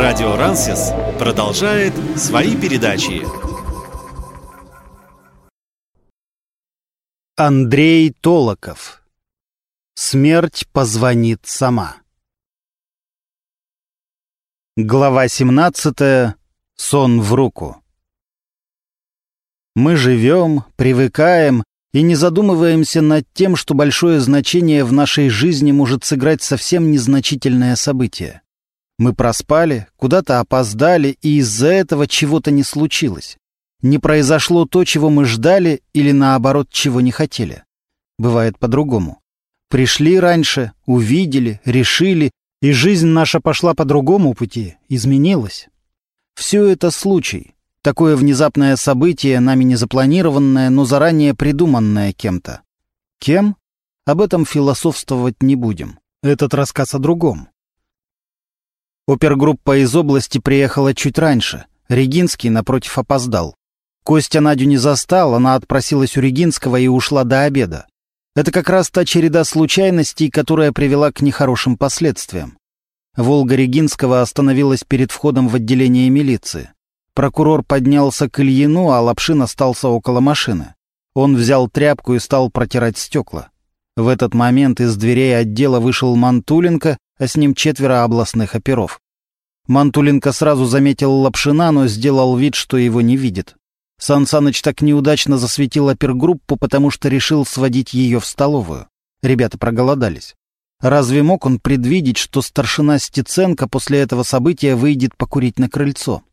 Радио Рансис продолжает свои передачи. Андрей Толоков. Смерть позвонит сама. Глава 17. Сон в руку. Мы живем, привыкаем и не задумываемся над тем, что большое значение в нашей жизни может сыграть совсем незначительное событие. Мы проспали, куда-то опоздали, и из-за этого чего-то не случилось. Не произошло то, чего мы ждали, или наоборот, чего не хотели. Бывает по-другому. Пришли раньше, увидели, решили, и жизнь наша пошла по другому пути, изменилась. Все это случай. Такое внезапное событие, нами не запланированное, но заранее придуманное кем-то. Кем? Об этом философствовать не будем. Этот рассказ о другом. Опергруппа из области приехала чуть раньше. Регинский, напротив, опоздал. Костя Надю не застал, она отпросилась у Регинского и ушла до обеда. Это как раз та череда случайностей, которая привела к нехорошим последствиям. «Волга» Регинского остановилась перед входом в отделение милиции. Прокурор поднялся к Ильину, а Лапшин остался около машины. Он взял тряпку и стал протирать стекла. В этот момент из дверей отдела вышел Мантуленко, а с ним 4 областных оперов. Мантуленко сразу заметил Лапшина, но сделал вид, что его не видит. Сан Саныч так неудачно засветил опергруппу, потому что решил сводить ее в столовую. Ребята проголодались. Разве мог он предвидеть, что старшина Стеценко после этого события выйдет покурить на крыльцо?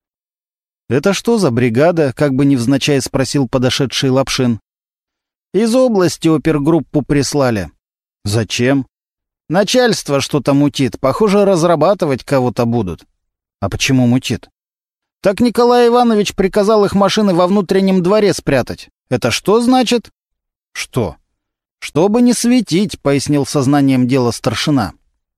«Это что за бригада?» — как бы невзначай спросил подошедший Лапшин. «Из области опергруппу прислали». «Зачем?» «Начальство что-то мутит. Похоже, разрабатывать кого-то будут». «А почему мутит?» «Так Николай Иванович приказал их машины во внутреннем дворе спрятать. Это что значит?» «Что?» «Чтобы не светить», — пояснил сознанием дела старшина.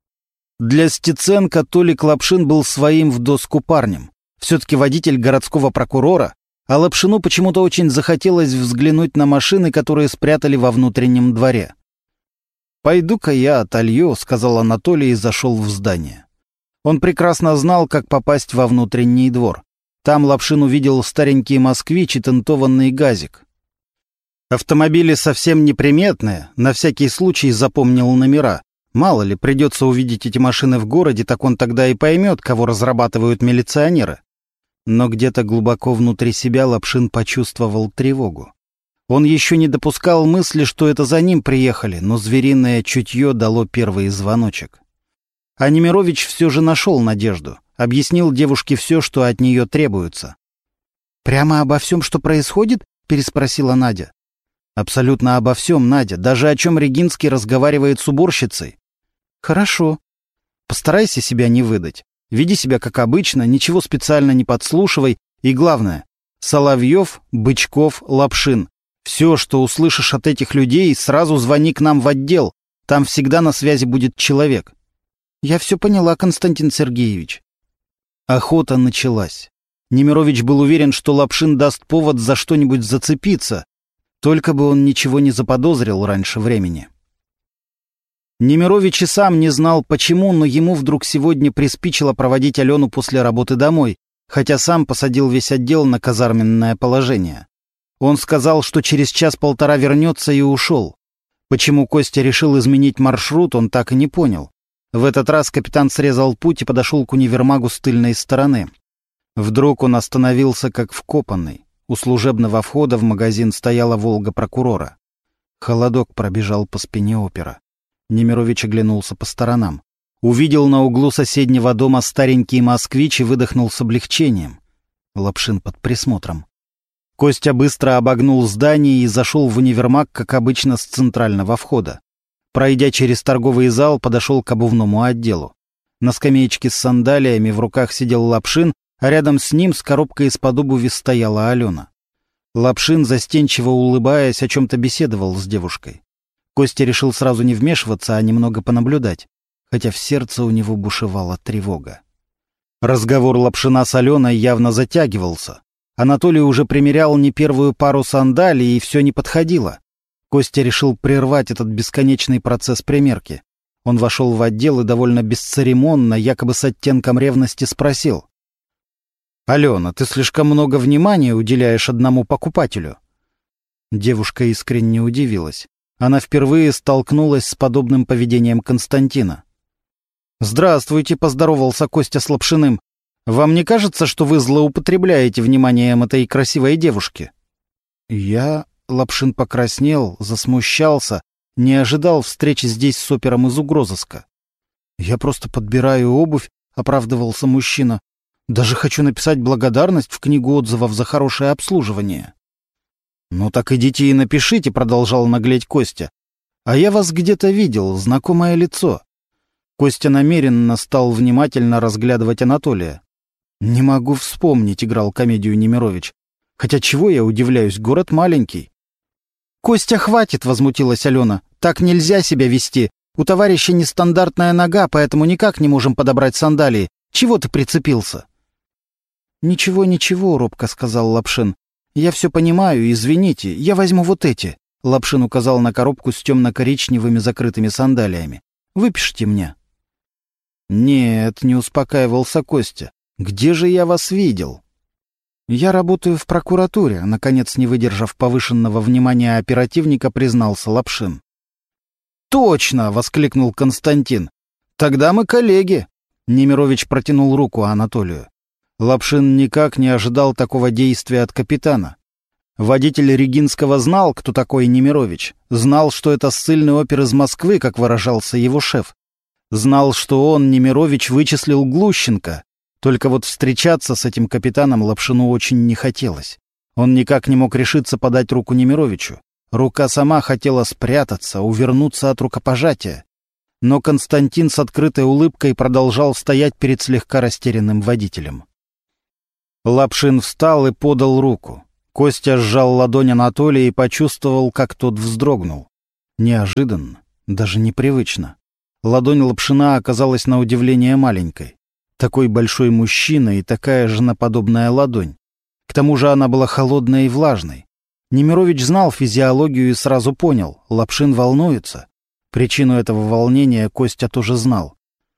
Для Стеценко Толик Лапшин был своим в доску парнем. Все-таки водитель городского прокурора, а Лапшину почему-то очень захотелось взглянуть на машины, которые спрятали во внутреннем дворе. «Пойду-ка я отолью», — сказал Анатолий и зашел в здание. Он прекрасно знал, как попасть во внутренний двор. Там Лапшин увидел старенький «Москвич» и тентованный «Газик». Автомобили совсем неприметные, на всякий случай запомнил номера. Мало ли, придется увидеть эти машины в городе, так он тогда и поймет, кого разрабатывают милиционеры. Но где-то глубоко внутри себя Лапшин почувствовал тревогу. Он еще не допускал мысли, что это за ним приехали, но звериное чутье дало первый звоночек. А Немирович все же нашел надежду, объяснил девушке все, что от нее требуется. «Прямо обо всем, что происходит?» — переспросила Надя. «Абсолютно обо всем, Надя, даже о чем Регинский разговаривает с уборщицей». «Хорошо. Постарайся себя не выдать. Веди себя как обычно, ничего специально не подслушивай. И главное — Соловьев, Бычков, Лапшин. Все, что услышишь от этих людей, сразу звони к нам в отдел. Там всегда на связи будет человек». «Я все поняла, Константин Сергеевич». Охота началась. Немирович был уверен, что Лапшин даст повод за что-нибудь зацепиться. Только бы он ничего не заподозрил раньше времени. Немирович и сам не знал, почему, но ему вдруг сегодня приспичило проводить Алену после работы домой, хотя сам посадил весь отдел на казарменное положение. Он сказал, что через час-полтора вернется, и ушел. Почему Костя решил изменить маршрут, он так и не понял. В этот раз капитан срезал путь и подошел к универмагу с тыльной стороны. Вдруг он остановился как вкопанный. У служебного входа в магазин стояла «Волга» прокурора. Холодок пробежал по спине опера. Немирович оглянулся по сторонам. Увидел на углу соседнего дома старенький «Москвич» и выдохнул с облегчением. Лапшин под присмотром. Костя быстро обогнул здание и зашел в универмаг, как обычно, с центрального входа. Пройдя через торговый зал, подошел к обувному отделу. На скамеечке с сандалиями в руках сидел Лапшин, а рядом с ним с коробкой из-под обуви стояла Алена. Лапшин, застенчиво улыбаясь, о чем-то беседовал с девушкой. Костя решил сразу не вмешиваться, а немного понаблюдать, хотя в сердце у него бушевала тревога. Разговор Лапшина с Аленой явно затягивался. Анатолий уже примерял не первую пару сандалий, и все не подходило. Костя решил прервать этот бесконечный процесс примерки. Он вошел в отдел и довольно бесцеремонно, якобы с оттенком ревности, спросил: «Алена, ты слишком много внимания уделяешь одному покупателю». Девушка искренне удивилась. Она впервые столкнулась с подобным поведением Константина. «Здравствуйте», — поздоровался Костя с Лапшиным. «Вам не кажется, что вы злоупотребляете вниманием этой красивой девушки?» Лапшин покраснел, засмущался, не ожидал встречи здесь с опером из угрозыска. «Я просто подбираю обувь», — оправдывался мужчина. «Даже хочу написать благодарность в книгу отзывов за хорошее обслуживание». «Ну так идите и напишите», — продолжал наглеть Костя. «А я вас где-то видел, знакомое лицо». Костя намеренно стал внимательно разглядывать Анатолия. «Не могу вспомнить», — играл комедию Немирович. «Хотя чего я удивляюсь, город маленький». «Костя, хватит!» — возмутилась Алена. «Так нельзя себя вести. У товарища нестандартная нога, поэтому никак не можем подобрать сандалии. Чего ты прицепился?» «Ничего, ничего», — робко сказал Лапшин. «Я все понимаю, извините, я возьму вот эти». Лапшин указал на коробку с темно-коричневыми закрытыми сандалиями. «Выпишите мне». «Нет», — не успокаивался Костя. «Где же я вас видел?» «Я работаю в прокуратуре», — наконец, не выдержав повышенного внимания оперативника, признался Лапшин. «Точно!» — воскликнул Константин. «Тогда мы коллеги!» Немирович протянул руку Анатолию. Лапшин никак не ожидал такого действия от капитана. Водитель Регинского знал, кто такой Немирович, знал, что это ссыльный опер из Москвы, как выражался его шеф. Знал, что он, Немирович, вычислил Глущенко. Только вот встречаться с этим капитаном Лапшину очень не хотелось. Он никак не мог решиться подать руку Немировичу. Рука сама хотела спрятаться, увернуться от рукопожатия. Но Константин с открытой улыбкой продолжал стоять перед слегка растерянным водителем. Лапшин встал и подал руку. Костя сжал ладонь Анатолия и почувствовал, как тот вздрогнул. Неожиданно, даже непривычно. Ладонь Лапшина оказалась на удивление маленькой. Такой большой мужчина и такая женоподобная ладонь. К тому же она была холодной и влажной. Немирович знал физиологию и сразу понял — Лапшин волнуется. Причину этого волнения Костя тоже знал.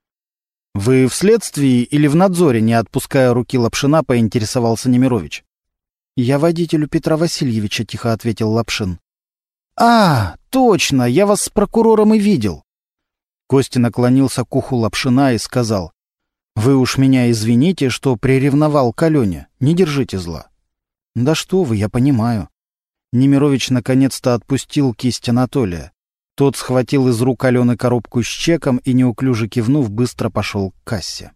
«Вы в следствии или в надзоре?» — не отпуская руки Лапшина, поинтересовался Немирович. «Я водителю Петра Васильевича», — тихо ответил Лапшин. «А, точно, я вас с прокурором и видел». Костя наклонился к уху Лапшина и сказал: «Вы уж меня извините, что приревновал к Алене, не держите зла». «Да что вы, я понимаю». Немирович наконец-то отпустил кисть Анатолия. Тот схватил из рук Алены коробку с чеком и, неуклюже кивнув, быстро пошел к кассе.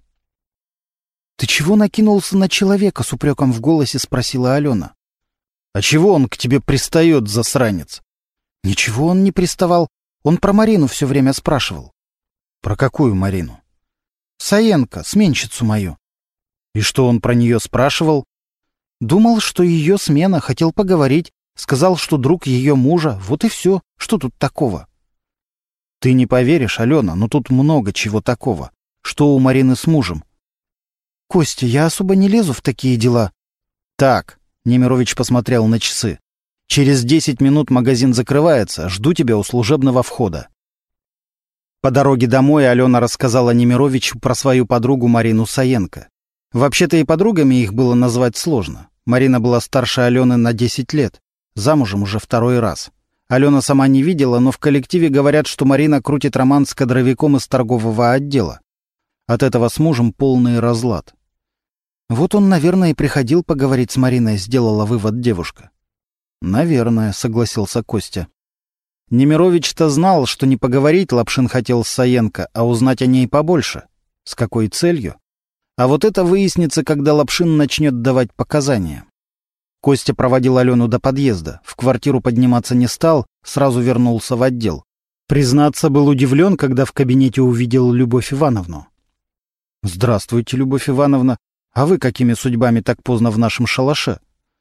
«Ты чего накинулся на человека?» — с упреком в голосе спросила Алена. «А чего он к тебе пристает, засранец?» «Ничего он не приставал. Он про Марину все время спрашивал». «Про какую Марину?» «Саенко, сменщицу мою». «И что он про нее спрашивал?» «Думал, что ее смена, хотел поговорить. Сказал, что друг ее мужа. Вот и все. Что тут такого?» «Ты не поверишь, Алена, но тут много чего такого. Что у Марины с мужем?» «Костя, я особо не лезу в такие дела». «Так», — Немирович посмотрел на часы. «Через 10 минут магазин закрывается. Жду тебя у служебного входа». По дороге домой Алена рассказала Немировичу про свою подругу Марину Саенко. Вообще-то и подругами их было назвать сложно. Марина была старше Алены на 10 лет. Замужем уже второй раз. Алена сама не видела, но в коллективе говорят, что Марина крутит роман с кадровиком из торгового отдела. От этого с мужем полный разлад. «Вот он, наверное, и приходил поговорить с Мариной», — сделала вывод девушка. «Наверное», — согласился Костя. Немирович-то знал, что не поговорить Лапшин хотел с Саенко, а узнать о ней побольше. С какой целью? А вот это выяснится, когда Лапшин начнет давать показания. Костя проводил Алену до подъезда. В квартиру подниматься не стал, сразу вернулся в отдел. Признаться, был удивлен, когда в кабинете увидел Любовь Ивановну. «Здравствуйте, Любовь Ивановна. А вы какими судьбами так поздно в нашем шалаше?»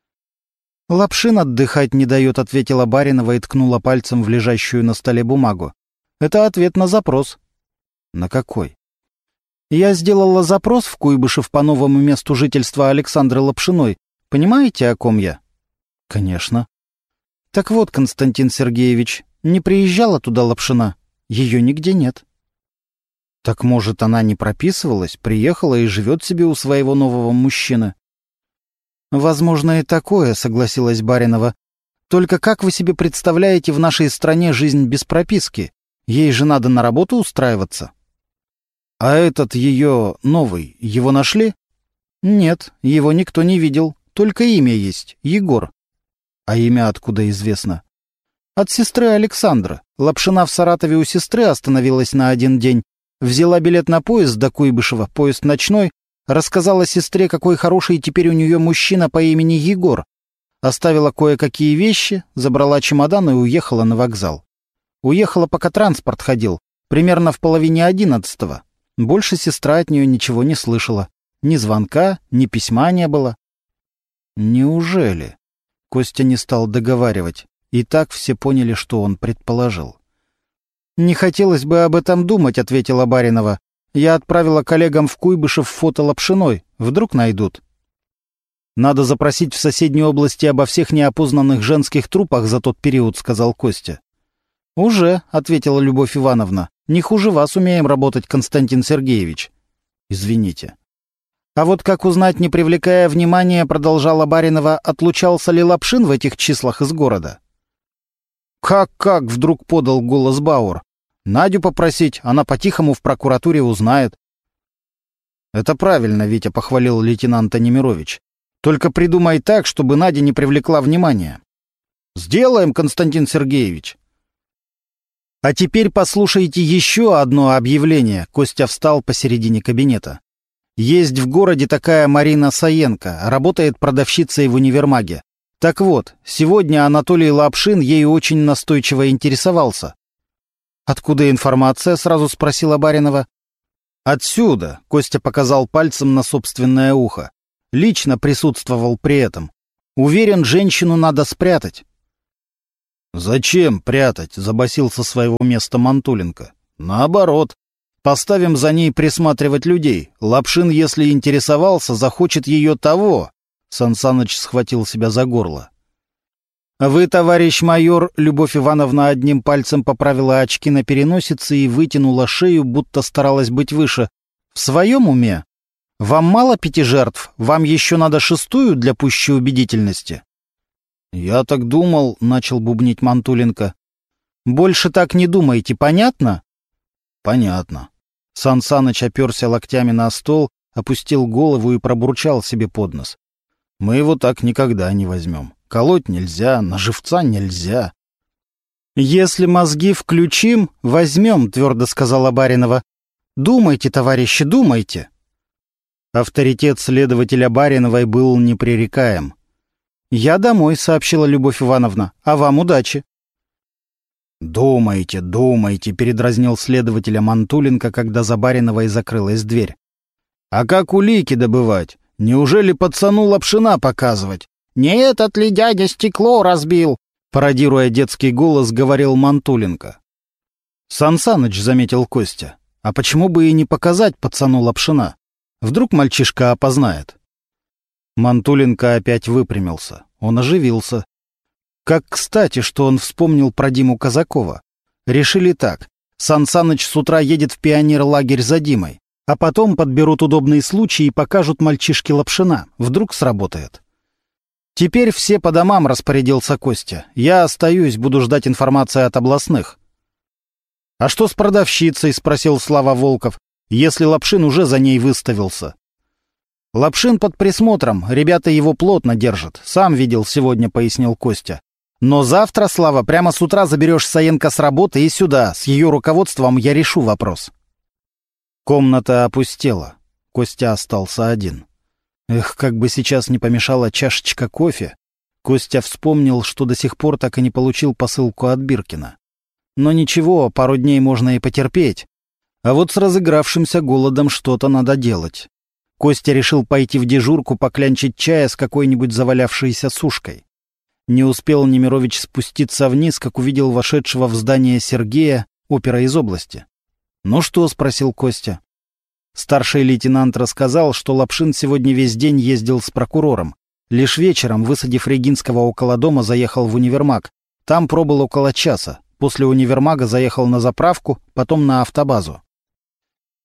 «Лапшин отдыхать не дает», — ответила Баринова и ткнула пальцем в лежащую на столе бумагу. «Это ответ на запрос». «На какой?» «Я сделала запрос в Куйбышев по новому месту жительства Александры Лапшиной. Понимаете, о ком я?» «Конечно». «Так вот, Константин Сергеевич, не приезжала туда Лапшина. Ее нигде нет». Так, может, она не прописывалась, приехала и живет себе у своего нового мужчины? Возможно, и такое, согласилась Баринова. Только как вы себе представляете в нашей стране жизнь без прописки? Ей же надо на работу устраиваться. А этот ее новый, его нашли? Нет, его никто не видел. Только имя есть — Егор. А имя откуда известно? От сестры Александра. Лапшина в Саратове у сестры остановилась на один день. Взяла билет на поезд до Куйбышева, поезд ночной. Рассказала сестре, какой хороший теперь у нее мужчина по имени Егор. Оставила кое-какие вещи, забрала чемодан и уехала на вокзал. Уехала, пока транспорт ходил, примерно в 10:30. Больше сестра от нее ничего не слышала. Ни звонка, ни письма не было. Неужели? Костя не стал договаривать. И так все поняли, что он предположил. «Не хотелось бы об этом думать», — ответила Баринова. «Я отправила коллегам в Куйбышев фото Лапшиной. Вдруг найдут». «Надо запросить в соседней области обо всех неопознанных женских трупах за тот период», — сказал Костя. «Уже», — ответила Любовь Ивановна. «Не хуже вас умеем работать, Константин Сергеевич». «Извините». «А вот как узнать, не привлекая внимания, — продолжала Баринова, — отлучался ли Лапшин в этих числах из города?» «Как?» — вдруг подал голос Бауэр. «Надю попросить, она по-тихому в прокуратуре узнает». «Это правильно», — Витя похвалил лейтенанта Немирович. «Только придумай так, чтобы Надя не привлекла внимания». «Сделаем, Константин Сергеевич». «А теперь послушайте еще одно объявление», — Костя встал посередине кабинета. «Есть в городе такая Марина Саенко, работает продавщицей в универмаге. Так вот, сегодня Анатолий Лапшин ею очень настойчиво интересовался». «Откуда информация?» — сразу спросила Баринова. «Отсюда», — Костя показал пальцем на собственное ухо. «Лично присутствовал при этом. Уверен, женщину надо спрятать». «Зачем прятать?» — забасил со своего места Мантуленко. «Наоборот. Поставим за ней присматривать людей. Лапшин, если интересовался, захочет ее того». Сансаныч схватил себя за горло. «Вы, товарищ майор», — Любовь Ивановна одним пальцем поправила очки на переносице и вытянула шею, будто старалась быть выше. «В своем уме? Вам мало 5 жертв? Вам еще надо 6-ю для пущей убедительности?» «Я так думал», — начал бубнить Мантуленко. «Больше так не думайте, понятно?» «Понятно». Сансаныч оперся локтями на стол, опустил голову и пробурчал себе под нос. «Мы его так никогда не возьмем. Колоть нельзя, на живца нельзя». «Если мозги включим, возьмем», — твердо сказала Баринова. «Думайте, товарищи, думайте». Авторитет следователя Бариновой был непререкаем. «Я домой», — сообщила Любовь Ивановна. «А вам удачи». «Думайте, думайте», — передразнил следователя Мантуленко, когда за Бариновой закрылась дверь. «А как улики добывать? Неужели пацану Лапшина показывать?» «Нет, ли дядя стекло разбил», — пародируя детский голос, говорил Мантуленко. «Сансаныч», — заметил Костя, — «а почему бы и не показать пацану Лапшина? Вдруг мальчишка опознает». Мантуленко опять выпрямился. Он оживился. Как кстати, что он вспомнил про Диму Казакова. Решили так. Сансаныч с утра едет в пионерлагерь за Димой, а потом подберут удобный случай и покажут мальчишке Лапшина. Вдруг сработает. «Теперь все по домам», — распорядился Костя. «Я остаюсь, буду ждать информации от областных». «А что с продавщицей?» — спросил Слава Волков, «если Лапшин уже за ней выставился». «Лапшин под присмотром, ребята его плотно держат. Сам видел сегодня», — пояснил Костя. «Но завтра, Слава, прямо с утра заберешь Саенко с работы и сюда. С ее руководством я решу вопрос». Комната опустела. Костя остался один. Эх, как бы сейчас не помешала чашечка кофе. Костя вспомнил, что до сих пор так и не получил посылку от Биркина. Но ничего, пару дней можно и потерпеть. А вот с разыгравшимся голодом что-то надо делать. Костя решил пойти в дежурку поклянчить чая с какой-нибудь завалявшейся сушкой. Не успел Немирович спуститься вниз, как увидел вошедшего в здание Сергея, опера из области. «Ну что?» — спросил Костя. Старший лейтенант рассказал, что Лапшин сегодня весь день ездил с прокурором. Лишь вечером, высадив Регинского около дома, заехал в универмаг. Там пробыл около часа. После универмага заехал на заправку, потом на автобазу.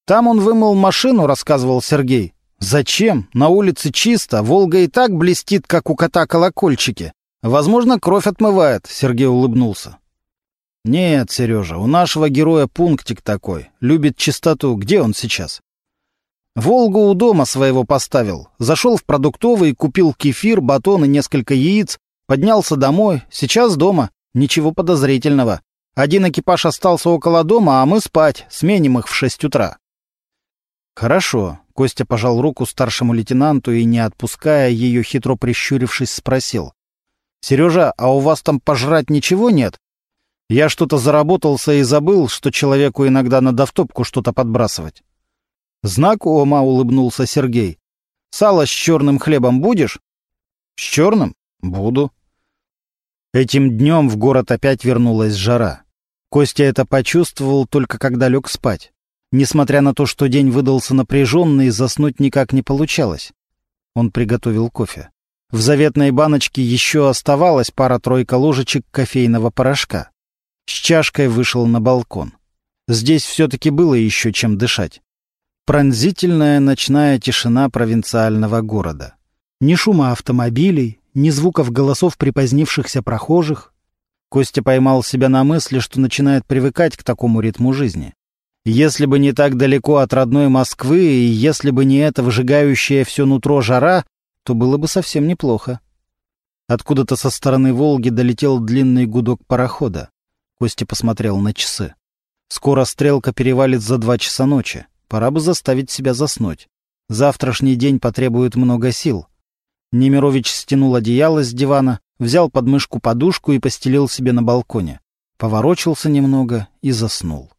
Там он вымыл машину, рассказывал Сергей. Зачем? На улице чисто, Волга и так блестит, как у кота колокольчики. Возможно, кровь отмывает, Сергей улыбнулся. Нет, Сережа, у нашего героя пунктик такой. Любит чистоту. Где он сейчас? Волгу у дома своего поставил. Зашел в продуктовый, купил кефир, батон и несколько яиц. Поднялся домой. Сейчас дома. Ничего подозрительного. Один экипаж остался около дома, а мы спать. Сменим их в 6 утра. Хорошо. Костя пожал руку старшему лейтенанту и, не отпуская ее, хитро прищурившись, спросил. «Сережа, а у вас там пожрать ничего нет? Я что-то заработался и забыл, что человеку иногда надо в топку что-то подбрасывать». «Знакомо», — улыбнулся Сергей. «Сало с черным хлебом будешь?» «С черным? Буду». Этим днем в город опять вернулась жара. Костя это почувствовал только когда лег спать. Несмотря на то, что день выдался напряженный, заснуть никак не получалось. Он приготовил кофе. В заветной баночке еще оставалась пара-тройка ложечек кофейного порошка. С чашкой вышел на балкон. Здесь все-таки было еще чем дышать. Пронзительная ночная тишина провинциального города. Ни шума автомобилей, ни звуков голосов припозднившихся прохожих. Костя поймал себя на мысли, что начинает привыкать к такому ритму жизни. Если бы не так далеко от родной Москвы, и если бы не эта выжигающая все нутро жара, то было бы совсем неплохо. Откуда-то со стороны Волги долетел длинный гудок парохода. Костя посмотрел на часы. Скоро стрелка перевалит за 2 часа ночи. Пора бы заставить себя заснуть. Завтрашний день потребует много сил. Немирович стянул одеяло с дивана, взял под мышку подушку и постелил себе на балконе. Поворочился немного и заснул.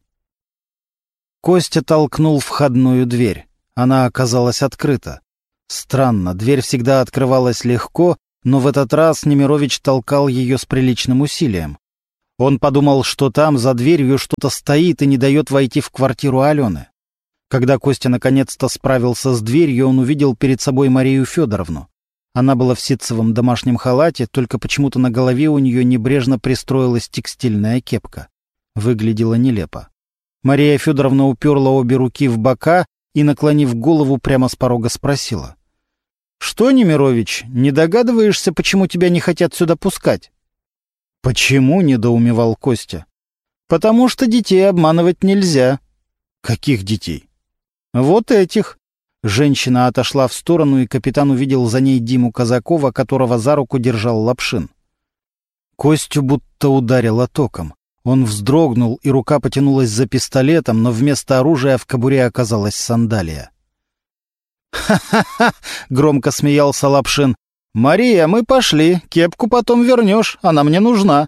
Костя толкнул входную дверь. Она оказалась открыта. Странно, дверь всегда открывалась легко, но в этот раз Немирович толкал ее с приличным усилием. Он подумал, что там за дверью что-то стоит и не дает войти в квартиру Алены. Когда Костя наконец-то справился с дверью, он увидел перед собой Марию Федоровну. Она была в ситцевом домашнем халате, только почему-то на голове у нее небрежно пристроилась текстильная кепка. Выглядела нелепо. Мария Федоровна уперла обе руки в бока и, наклонив голову, прямо с порога спросила. «Что, Немирович, не догадываешься, почему тебя не хотят сюда пускать?» «Почему?» — недоумевал Костя. «Потому что детей обманывать нельзя». «Каких детей?» «Вот этих». Женщина отошла в сторону, и капитан увидел за ней Диму Казакова, которого за руку держал Лапшин. Костю будто ударило током. Он вздрогнул, и рука потянулась за пистолетом, но вместо оружия в кобуре оказалась сандалия. «Ха-ха-ха!» — громко смеялся Лапшин. «Мария, мы пошли. Кепку потом вернешь. Она мне нужна».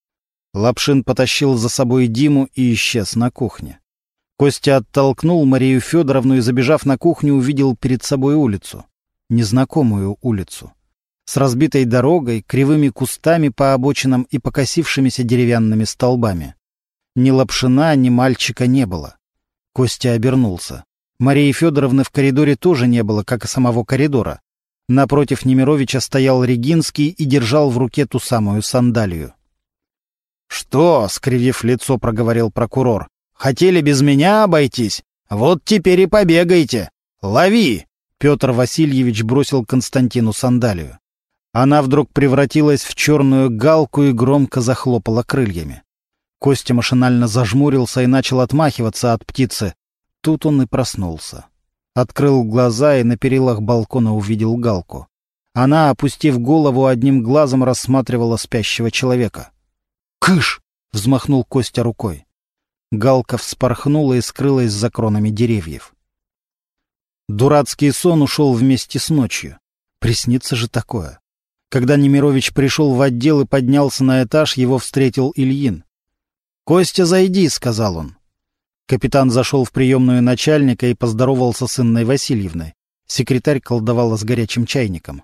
Лапшин потащил за собой Диму и исчез на кухне. Костя оттолкнул Марию Федоровну и, забежав на кухню, увидел перед собой улицу. Незнакомую улицу. С разбитой дорогой, кривыми кустами по обочинам и покосившимися деревянными столбами. Ни Лапшина, ни мальчика не было. Костя обернулся. Марии Федоровны в коридоре тоже не было, как и самого коридора. Напротив Немировича стоял Регинский и держал в руке ту самую сандалию. «Что?» — скривив лицо, проговорил прокурор. «Хотели без меня обойтись? Вот теперь и побегайте! Лови!» Петр Васильевич бросил Константину сандалию. Она вдруг превратилась в черную галку и громко захлопала крыльями. Костя машинально зажмурился и начал отмахиваться от птицы. Тут он и проснулся. Открыл глаза и на перилах балкона увидел галку. Она, опустив голову, одним глазом рассматривала спящего человека. «Кыш!» — взмахнул Костя рукой. Галка вспорхнула и скрылась за кронами деревьев. Дурацкий сон ушел вместе с ночью. Приснится же такое. Когда Немирович пришел в отдел и поднялся на этаж, его встретил Ильин. «Костя, зайди», — сказал он. Капитан зашел в приемную начальника и поздоровался с Инной Васильевной. Секретарь колдовала с горячим чайником.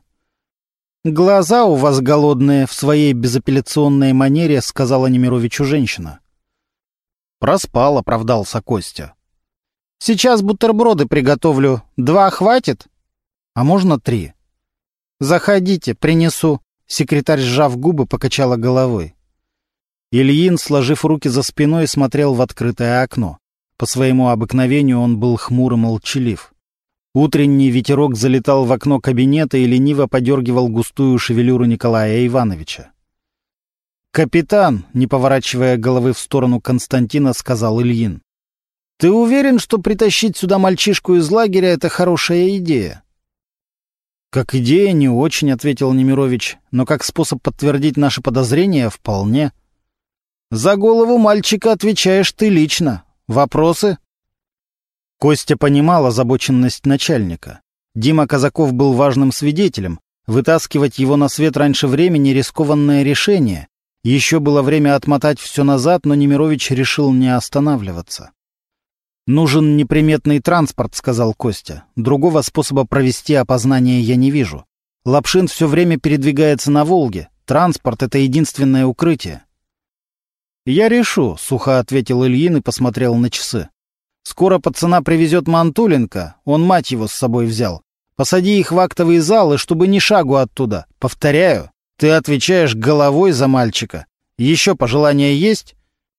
«Глаза у вас голодные», — в своей безапелляционной манере сказала Немировичу женщина. «Проспал», — оправдался Костя. «Сейчас бутерброды приготовлю. 2 хватит? А можно 3?» «Заходите, принесу». Секретарь, сжав губы, покачала головой. Ильин, сложив руки за спиной, смотрел в открытое окно. По своему обыкновению он был хмур и молчалив. Утренний ветерок залетал в окно кабинета и лениво подергивал густую шевелюру Николая Ивановича. «Капитан», не поворачивая головы в сторону Константина, сказал Ильин, «ты уверен, что притащить сюда мальчишку из лагеря — это хорошая идея?» «Как идея не очень», — ответил Немирович, «но как способ подтвердить наши подозрения — вполне». «За голову мальчика отвечаешь ты лично. Вопросы?» Костя понимал озабоченность начальника. Дима Казаков был важным свидетелем. Вытаскивать его на свет раньше времени — рискованное решение. Еще было время отмотать все назад, но Немирович решил не останавливаться. «Нужен неприметный транспорт», — сказал Костя. «Другого способа провести опознание я не вижу. Лапшин все время передвигается на Волге. Транспорт — это единственное укрытие». «Я решу», — сухо ответил Ильин и посмотрел на часы. «Скоро пацана привезет Мантуленко, он мать его с собой взял. Посади их в актовый зал, и чтобы ни шагу оттуда. Повторяю, ты отвечаешь головой за мальчика. Еще пожелания есть?»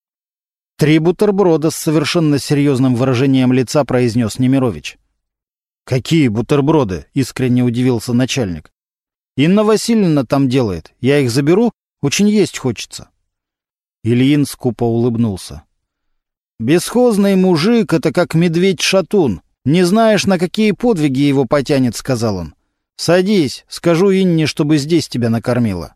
3 бутерброда с совершенно серьезным выражением лица произнес Немирович. «Какие бутерброды?» — искренне удивился начальник. «Инна Васильевна там делает. Я их заберу? Очень есть хочется». Ильин скупо улыбнулся. «Бесхозный мужик — это как медведь-шатун. Не знаешь, на какие подвиги его потянет», — сказал он. «Садись, скажу Инне, чтобы здесь тебя накормила».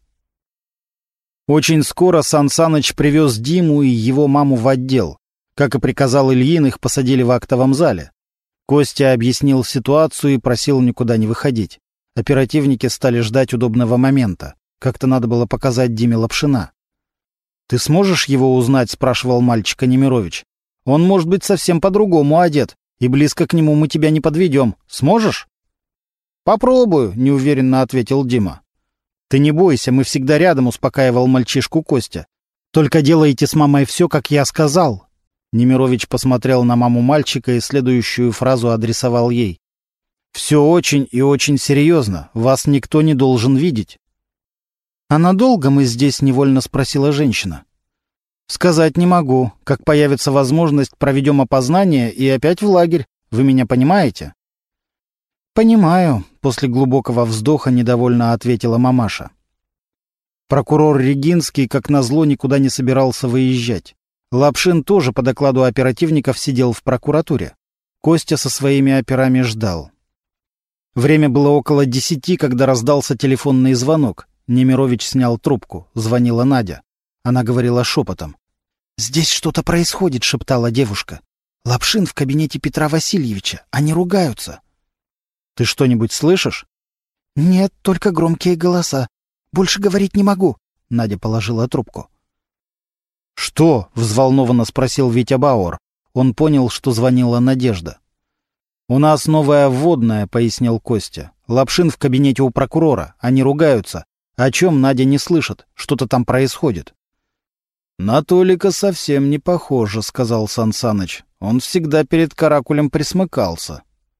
Очень скоро Сан Саныч привез Диму и его маму в отдел. Как и приказал Ильин, их посадили в актовом зале. Костя объяснил ситуацию и просил никуда не выходить. Оперативники стали ждать удобного момента. Как-то надо было показать Диме Лапшина. «Ты сможешь его узнать?» — спрашивал мальчика Немирович. «Он может быть совсем по-другому одет, и близко к нему мы тебя не подведем. Сможешь?» «Попробую», — неуверенно ответил Дима. «Ты не бойся, мы всегда рядом», — успокаивал мальчишку Костя. «Только делайте с мамой все, как я сказал». Немирович посмотрел на маму мальчика и следующую фразу адресовал ей. «Все очень и очень серьезно. Вас никто не должен видеть». «А надолго мы здесь?» — невольно спросила женщина. «Сказать не могу. Как появится возможность, проведем опознание и опять в лагерь. Вы меня понимаете?» «Понимаю», — после глубокого вздоха недовольно ответила мамаша. Прокурор Регинский, как назло, никуда не собирался выезжать. Лапшин тоже по докладу оперативников сидел в прокуратуре. Костя со своими операми ждал. Время было около 10, когда раздался телефонный звонок. Немирович снял трубку. Звонила Надя. Она говорила шепотом. «Здесь что-то происходит», — шептала девушка. «Лапшин в кабинете Петра Васильевича. Они ругаются». «Ты что-нибудь слышишь?» «Нет, только громкие голоса. Больше говорить не могу», — Надя положила трубку. «Что?» — взволнованно спросил Витя Бауэр. Он понял, что звонила Надежда. «У нас новая вводная», — пояснил Костя. «Лапшин в кабинете у прокурора. Они ругаются. О чем Надя не слышит? Что-то там происходит». «На Толика совсем не похоже», — сказал Сан Саныч. «Он всегда перед каракулем присмыкался».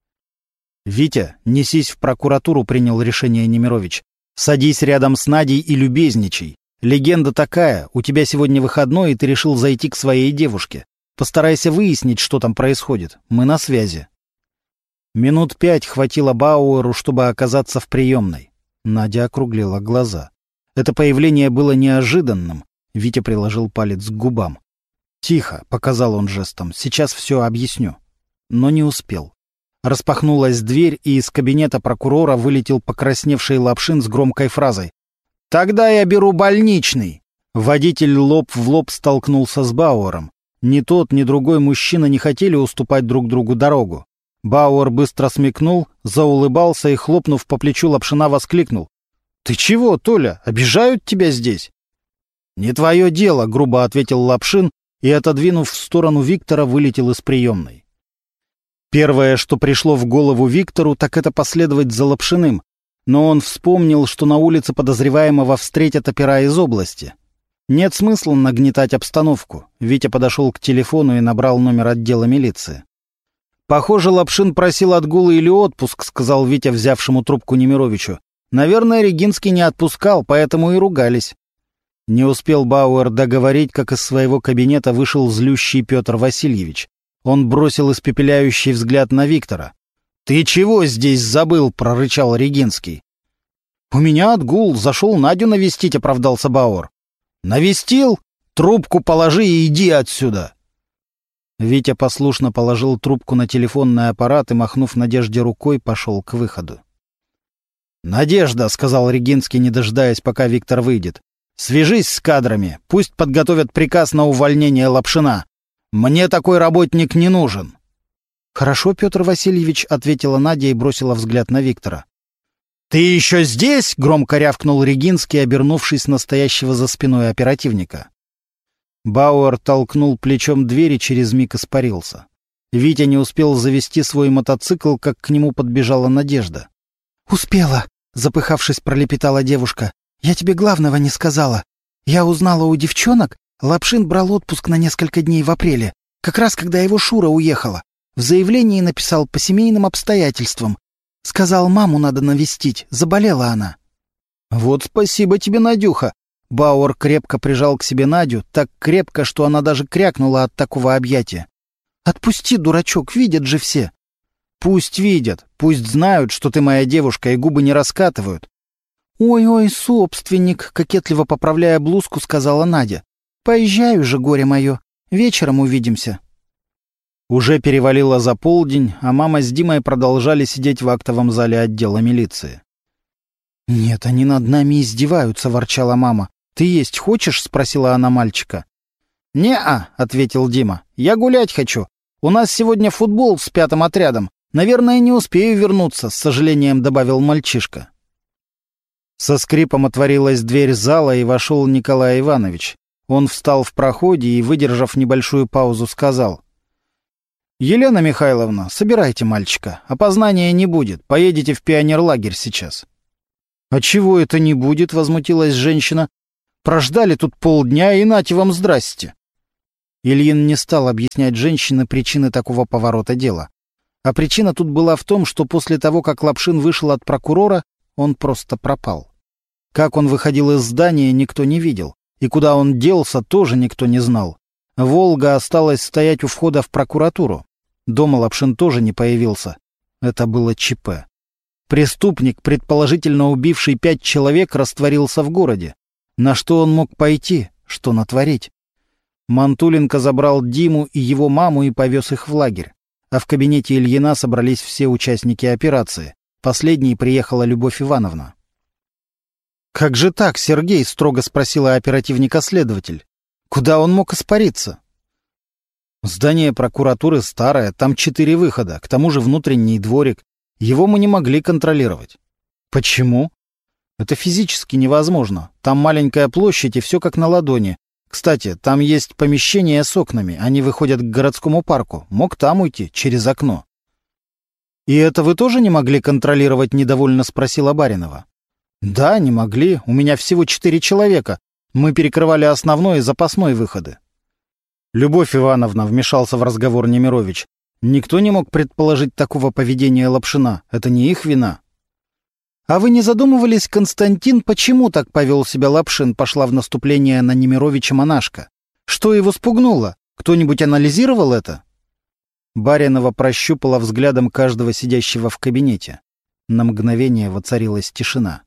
«Витя, несись в прокуратуру», — принял решение Немирович. «Садись рядом с Надей и любезничай. Легенда такая, у тебя сегодня выходной, и ты решил зайти к своей девушке. Постарайся выяснить, что там происходит. Мы на связи». Минут 5 хватило Бауэру, чтобы оказаться в приемной. Надя округлила глаза. Это появление было неожиданным. Витя приложил палец к губам. «Тихо», — показал он жестом, — «сейчас все объясню». Но не успел. Распахнулась дверь, и из кабинета прокурора вылетел покрасневший Лапшин с громкой фразой. «Тогда я беру больничный!» Водитель лоб в лоб столкнулся с Бауэром. Ни тот, ни другой мужчина не хотели уступать друг другу дорогу. Бауэр быстро смекнул, заулыбался и, хлопнув по плечу Лапшина, воскликнул. «Ты чего, Толя? Обижают тебя здесь?» «Не твое дело», — грубо ответил Лапшин и, отодвинув в сторону Виктора, вылетел из приемной. Первое, что пришло в голову Виктору, так это последовать за Лапшиным, но он вспомнил, что на улице подозреваемого встретят опера из области. Нет смысла нагнетать обстановку. Витя подошел к телефону и набрал номер отдела милиции. «Похоже, Лапшин просил отгул или отпуск», — сказал Витя взявшему трубку Немировичу. «Наверное, Регинский не отпускал, поэтому и ругались». Не успел Бауэр договорить, как из своего кабинета вышел злющий Петр Васильевич. Он бросил испепеляющий взгляд на Виктора. «Ты чего здесь забыл?» — прорычал Регинский. «У меня отгул. Зашел Надю навестить», — оправдался Бауэр. «Навестил? Трубку положи и иди отсюда!» Витя послушно положил трубку на телефонный аппарат и, махнув Надежде рукой, пошел к выходу. «Надежда», — сказал Регинский, не дожидаясь, пока Виктор выйдет, — «свяжись с кадрами. Пусть подготовят приказ на увольнение Лапшина. Мне такой работник не нужен». «Хорошо, Петр Васильевич», — ответила Надя и бросила взгляд на Виктора. «Ты еще здесь?» — громко рявкнул Регинский, обернувшись на стоящего за спиной оперативника. Бауэр толкнул плечом дверь и через миг испарился. Витя не успел завести свой мотоцикл, как к нему подбежала Надежда. «Успела», — запыхавшись, пролепетала девушка. «Я тебе главного не сказала. Я узнала у девчонок, Лапшин брал отпуск на несколько дней в апреле, как раз когда его Шура уехала. В заявлении написал по семейным обстоятельствам. Сказал, маму надо навестить, заболела она». «Вот спасибо тебе, Надюха». Бауэр крепко прижал к себе Надю, так крепко, что она даже крякнула от такого объятия. «Отпусти, дурачок, видят же все». «Пусть видят, пусть знают, что ты моя девушка, и губы не раскатывают». «Ой-ой, собственник», — кокетливо поправляя блузку, сказала Надя. «Поезжай уже, горе мое, вечером увидимся». Уже перевалило за полдень, а мама с Димой продолжали сидеть в актовом зале отдела милиции. «Нет, они над нами издеваются», — ворчала мама. «Ты есть хочешь?» — спросила она мальчика. «Не-а», — ответил Дима. «Я гулять хочу. У нас сегодня футбол с 5-м отрядом. Наверное, не успею вернуться», — с сожалением добавил мальчишка. Со скрипом отворилась дверь зала, и вошел Николай Иванович. Он встал в проходе и, выдержав небольшую паузу, сказал: «Елена Михайловна, собирайте мальчика. Опознания не будет. Поедете в пионерлагерь сейчас». «А чего это не будет?» — возмутилась женщина. «Прождали тут полдня, и нате вам здрасте». Ильин не стал объяснять женщине причины такого поворота дела. А причина тут была в том, что после того, как Лапшин вышел от прокурора, он просто пропал. Как он выходил из здания, никто не видел. И куда он делся, тоже никто не знал. «Волга» осталась стоять у входа в прокуратуру. Дома Лапшин тоже не появился. Это было ЧП. Преступник, предположительно убивший 5 человек, растворился в городе. На что он мог пойти? Что натворить? Мантуленко забрал Диму и его маму и повез их в лагерь. А в кабинете Ильина собрались все участники операции. Последней приехала Любовь Ивановна. «Как же так, Сергей?» — строго спросила оперативника-следователь. «Куда он мог испариться?» «Здание прокуратуры старое, там 4 выхода, к тому же внутренний дворик. Его мы не могли контролировать». «Почему?» «Это физически невозможно. Там маленькая площадь и все как на ладони. Кстати, там есть помещения с окнами, они выходят к городскому парку. Мог там уйти, через окно». «И это вы тоже не могли контролировать?» — недовольно спросила Баринова. «Да, не могли. У меня всего 4 человека. Мы перекрывали основной и запасной выходы». «Любовь Ивановна», — вмешался в разговор Немирович, — «никто не мог предположить такого поведения Лапшина. Это не их вина». «А вы не задумывались, Константин, почему так повел себя Лапшин?» — пошла в наступление на Немировича монашка. «Что его спугнуло? Кто-нибудь анализировал это?» Баринова прощупала взглядом каждого сидящего в кабинете. На мгновение воцарилась тишина.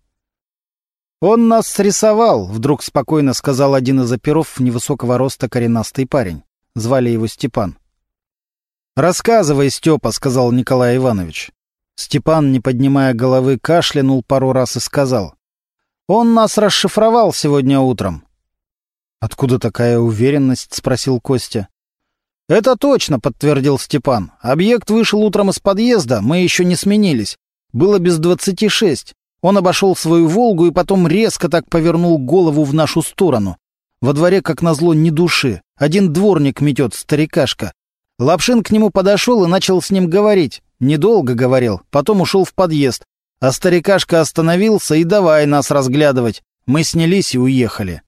«Он нас срисовал», — вдруг спокойно сказал один из оперов, невысокого роста коренастый парень. Звали его Степан. «Рассказывай, Степа», — сказал Николай Иванович. Степан, не поднимая головы, кашлянул пару раз и сказал: «Он нас расшифровал сегодня утром». «Откуда такая уверенность?» — спросил Костя. «Это точно», — подтвердил Степан. «Объект вышел утром из подъезда, мы еще не сменились. Было без 26. Он обошел свою «Волгу» и потом резко так повернул голову в нашу сторону. Во дворе, как назло, ни души. Один дворник метет, старикашка. Лапшин к нему подошел и начал с ним говорить. Недолго говорил, потом ушел в подъезд. А старикашка остановился и давай нас разглядывать. Мы снялись и уехали».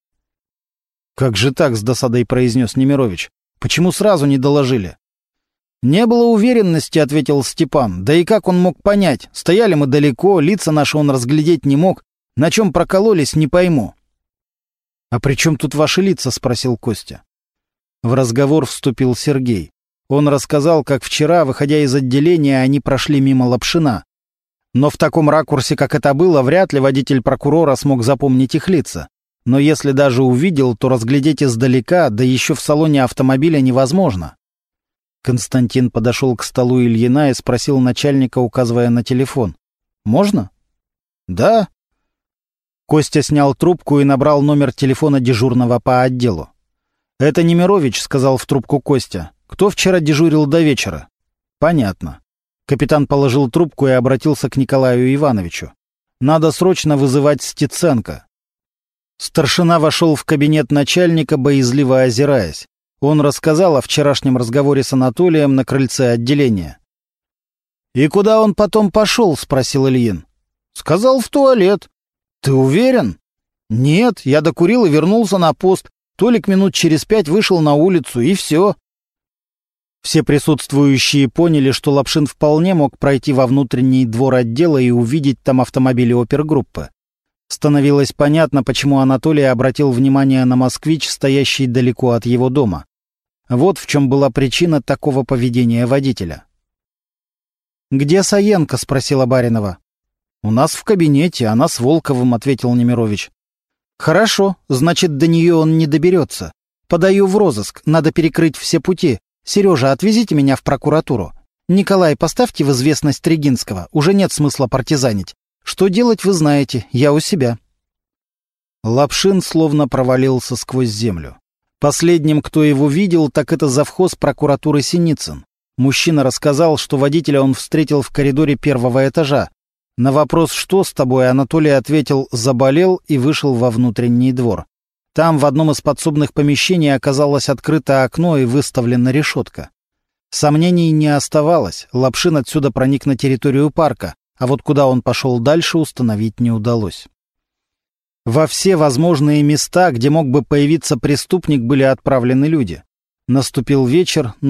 «Как же так?» — с досадой произнес Немирович. «Почему сразу не доложили?» «Не было уверенности», — ответил Степан. «Да и как он мог понять? Стояли мы далеко, лица наши он разглядеть не мог. На чем прокололись, не пойму». «А при чем тут ваши лица?» — спросил Костя. В разговор вступил Сергей. Он рассказал, как вчера, выходя из отделения, они прошли мимо Лапшина. Но в таком ракурсе, как это было, вряд ли водитель прокурора смог запомнить их лица. Но если даже увидел, то разглядеть издалека, да еще в салоне автомобиля, невозможно. Константин подошел к столу Ильина и спросил начальника, указывая на телефон. «Можно?» «Да». Костя снял трубку и набрал номер телефона дежурного по отделу. «Это Немирович», — сказал в трубку Костя. «Кто вчера дежурил до вечера?» «Понятно». Капитан положил трубку и обратился к Николаю Ивановичу. «Надо срочно вызывать Стеценко». Старшина вошел в кабинет начальника, боязливо озираясь. Он рассказал о вчерашнем разговоре с Анатолием на крыльце отделения. «И куда он потом пошел?» — спросил Ильин. «Сказал, в туалет». «Ты уверен?» «Нет, я докурил и вернулся на пост. Толик минут через 5 вышел на улицу, и все». Все присутствующие поняли, что Лапшин вполне мог пройти во внутренний двор отдела и увидеть там автомобили опергруппы. Становилось понятно, почему Анатолий обратил внимание на «Москвич», стоящий далеко от его дома. Вот в чем была причина такого поведения водителя. «Где Саенко?» — спросила Баринова. «У нас в кабинете, она с Волковым», — ответил Немирович. «Хорошо, значит, до нее он не доберется. Подаю в розыск, надо перекрыть все пути. Сережа, отвезите меня в прокуратуру. Николай, поставьте в известность Регинского, уже нет смысла партизанить. Что делать, вы знаете, я у себя». Лапшин словно провалился сквозь землю. Последним, кто его видел, так это завхоз прокуратуры Синицын. Мужчина рассказал, что водителя он встретил в коридоре первого этажа. На вопрос «Что с тобой?» Анатолий ответил «Заболел» и вышел во внутренний двор. Там в одном из подсобных помещений оказалось открыто окно и выставлена решетка. Сомнений не оставалось, Лапшин отсюда проник на территорию парка, а вот куда он пошел дальше, установить не удалось. Во все возможные места, где мог бы появиться преступник, были отправлены люди. Наступил вечер,